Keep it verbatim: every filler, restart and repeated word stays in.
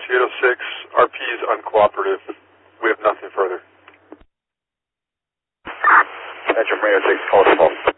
eight oh six, R P is uncooperative. We have nothing further. Metro from eight oh six, call us false.